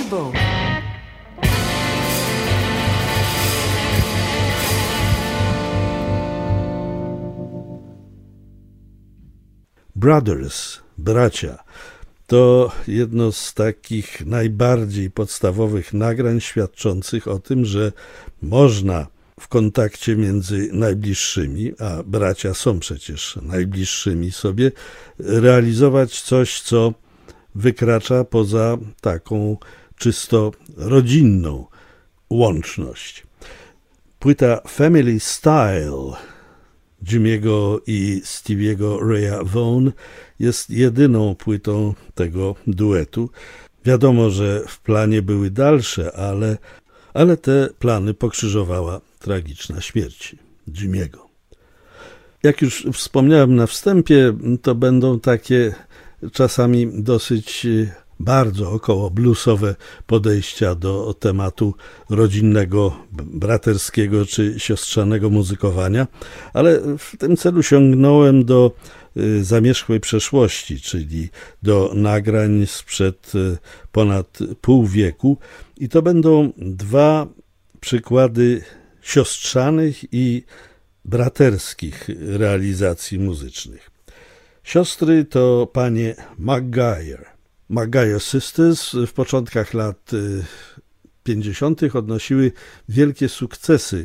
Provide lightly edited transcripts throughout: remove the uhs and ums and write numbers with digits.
tubą. Brothers, bracia, to jedno z takich najbardziej podstawowych nagrań świadczących o tym, że można w kontakcie między najbliższymi, a bracia są przecież najbliższymi sobie, realizować coś, co wykracza poza taką czysto rodzinną łączność. Płyta Family Style Jimmy'ego i Stevie'ego Raya Vaughan jest jedyną płytą tego duetu. Wiadomo, że w planie były dalsze, ale te plany pokrzyżowała tragiczna śmierć Jimmy'ego. Jak już wspomniałem na wstępie, to będą takie czasami dosyć bardzo około bluesowe podejścia do tematu rodzinnego, braterskiego czy siostrzanego muzykowania, ale w tym celu sięgnąłem do zamierzchłej przeszłości, czyli do nagrań sprzed ponad pół wieku i to będą dwa przykłady siostrzanych i braterskich realizacji muzycznych. Siostry to panie Maguire Sisters w początkach lat 50. odnosiły wielkie sukcesy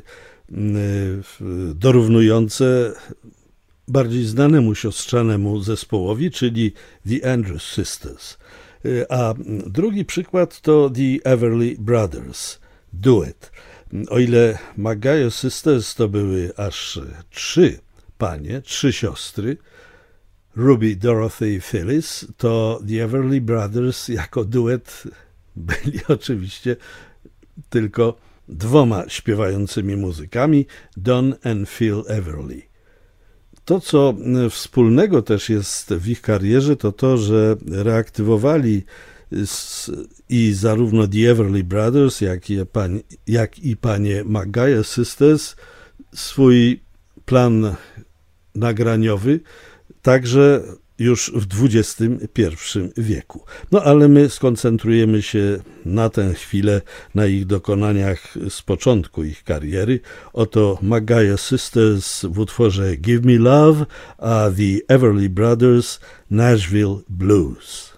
dorównujące bardziej znanemu siostrzanemu zespołowi, czyli The Andrews Sisters. A drugi przykład to The Everly Brothers, duet. O ile Maguire Sisters to były aż trzy panie, trzy siostry, Ruby, Dorothy i Phyllis, to The Everly Brothers jako duet byli oczywiście tylko dwoma śpiewającymi muzykami, Don and Phil Everly. To, co wspólnego też jest w ich karierze, to to, że reaktywowali i zarówno The Everly Brothers, jak i panie Maguire Sisters swój plan nagraniowy, także już w XXI wieku. No ale my skoncentrujemy się na tę chwilę na ich dokonaniach z początku ich kariery. Oto Maguire Sisters w utworze Give Me Love, a The Everly Brothers Nashville Blues.